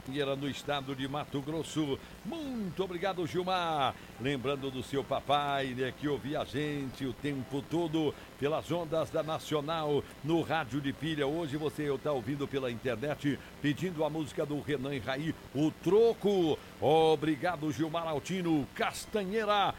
no estado de Mato Grosso. Muito obrigado, Gilmar. Lembrando do seu papai, né, que ouvia a gente o tempo todo pelas ondas da Nacional no rádio de pilha. Hoje você está ouvindo pela internet, pedindo a música do Renan e Raí, O Troco. Obrigado, Gilmar Altino. Castanheira,